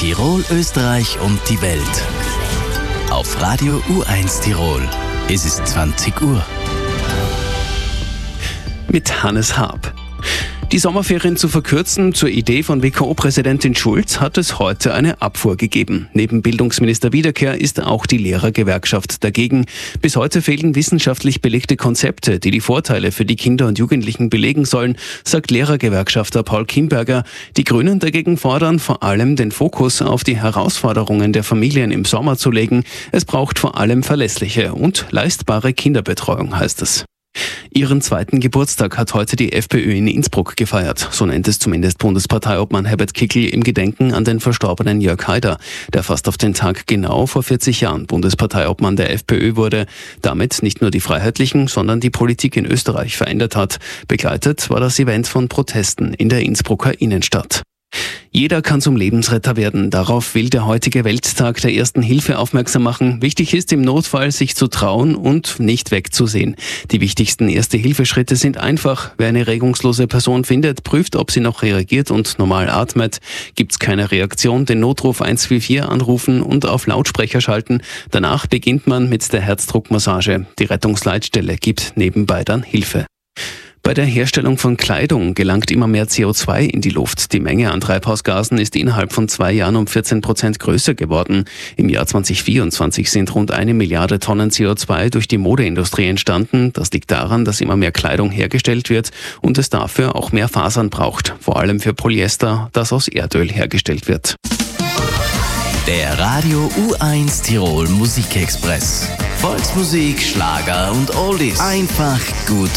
Tirol, Österreich und die Welt. Auf Radio U1 Tirol. Es ist 20 Uhr. Mit Hannes Haab. Die Sommerferien zu verkürzen, zur Idee von WKO-Präsidentin Schulz hat es heute eine Abfuhr gegeben. Neben Bildungsminister Wiederkehr ist auch die Lehrergewerkschaft dagegen. Bis heute fehlen wissenschaftlich belegte Konzepte, die die Vorteile für die Kinder und Jugendlichen belegen sollen, sagt Lehrergewerkschafter Paul Kimberger. Die Grünen dagegen fordern, vor allem den Fokus auf die Herausforderungen der Familien im Sommer zu legen. Es braucht vor allem verlässliche und leistbare Kinderbetreuung, heißt es. Ihren zweiten Geburtstag hat heute die FPÖ in Innsbruck gefeiert. So nennt es zumindest Bundesparteiobmann Herbert Kickl im Gedenken an den verstorbenen Jörg Haider, der fast auf den Tag genau vor 40 Jahren Bundesparteiobmann der FPÖ wurde, damit nicht nur die Freiheitlichen, sondern die Politik in Österreich verändert hat. Begleitet war das Event von Protesten in der Innsbrucker Innenstadt. Jeder kann zum Lebensretter werden. Darauf will der heutige Welttag der Ersten Hilfe aufmerksam machen. Wichtig ist im Notfall, sich zu trauen und nicht wegzusehen. Die wichtigsten Erste-Hilfe-Schritte sind einfach. Wer eine regungslose Person findet, prüft, ob sie noch reagiert und normal atmet. Gibt's keine Reaktion, den Notruf 144 anrufen und auf Lautsprecher schalten. Danach beginnt man mit der Herzdruckmassage. Die Rettungsleitstelle gibt nebenbei dann Hilfe. Bei der Herstellung von Kleidung gelangt immer mehr CO2 in die Luft. Die Menge an Treibhausgasen ist innerhalb von 2 Jahren um 14% größer geworden. Im Jahr 2024 sind rund 1 Milliarde Tonnen CO2 durch die Modeindustrie entstanden. Das liegt daran, dass immer mehr Kleidung hergestellt wird und es dafür auch mehr Fasern braucht. Vor allem für Polyester, das aus Erdöl hergestellt wird. Der Radio U1 Tirol Musikexpress. Volksmusik, Schlager und Oldies. Einfach gut